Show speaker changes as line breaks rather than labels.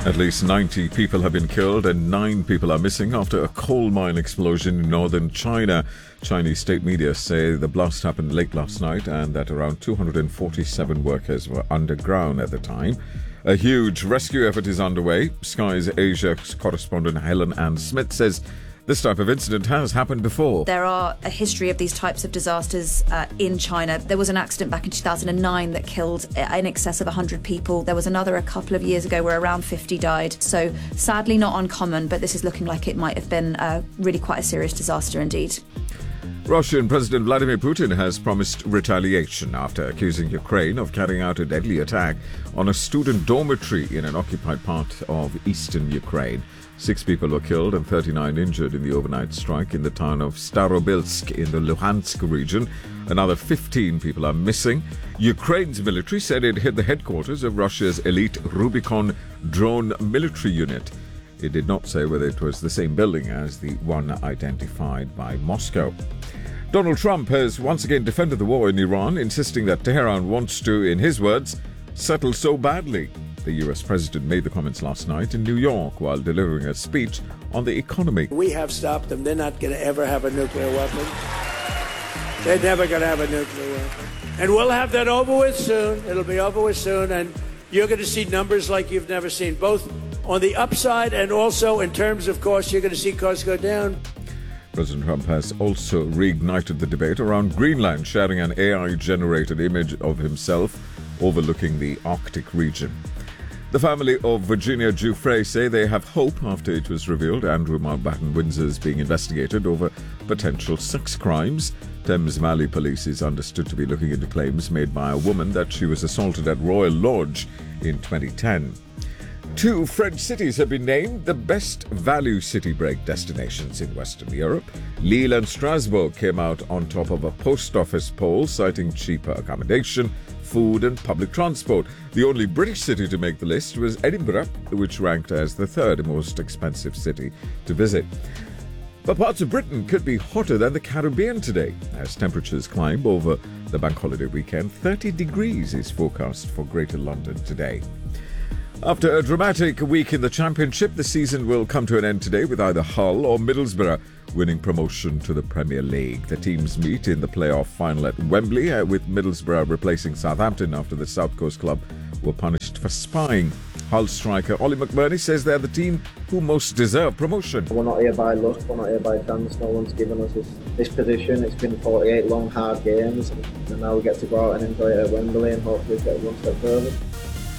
At least 90 people have been killed and 9 people are missing after a coal mine explosion in northern China. Chinese state media say the blast happened late last night and that around 247 workers were underground at the time. A huge rescue effort is underway. Sky's Asia correspondent Helen Ann Smith says this type of incident has happened before.
There are a history of these types of disasters in China. There was an accident back in 2009 that killed in excess of 100 people. There was another a couple of years ago where around 50 died. So sadly not uncommon, but this is looking like it might have been really quite a serious disaster indeed.
Russian President Vladimir Putin has promised retaliation after accusing Ukraine of carrying out a deadly attack on a student dormitory in an occupied part of eastern Ukraine. 6 people were killed and 39 injured in the overnight strike in the town of Starobilsk in the Luhansk region. Another 15 people are missing. Ukraine's military said it hit the headquarters of Russia's elite Rubicon drone military unit. It did not say whether it was the same building as the one identified by Moscow. Donald Trump has once again defended the war in Iran, insisting that Tehran wants to, in his words, settle so badly. The US president made the comments last night in New York while delivering a speech on the economy.
We have stopped them. They're not going to ever have a nuclear weapon. They're never going to have a nuclear weapon. And we'll have that over with soon. It'll be over with soon. And you're going to see numbers like you've never seen, both on the upside and also in terms of costs. You're going to see costs go down.
President Trump has also reignited the debate around Greenland, sharing an AI-generated image of himself overlooking the Arctic region. The family of Virginia Giuffre say they have hope after it was revealed Andrew Mountbatten Windsor is being investigated over potential sex crimes. Thames Valley Police is understood to be looking into claims made by a woman that she was assaulted at Royal Lodge in 2010. 2 French cities have been named the best value city break destinations in Western Europe. Lille and Strasbourg came out on top of a post office poll citing cheaper accommodation, food and public transport. The only British city to make the list was Edinburgh, which ranked as the 3rd most expensive city to visit. But parts of Britain could be hotter than the Caribbean today as temperatures climb over the bank holiday weekend. 30 degrees is forecast for Greater London today. After a dramatic week in the Championship, the season will come to an end today with either Hull or Middlesbrough winning promotion to the Premier League. The teams meet in the playoff final at Wembley, with Middlesbrough replacing Southampton after the South Coast club were punished for spying. Hull striker Ollie McBurney says they're the team who most deserve promotion.
We're not here by luck, we're not here by chance. No one's given us this position. It's been 48 long, hard games, and now we get to go out and enjoy it at Wembley and hopefully get one step further.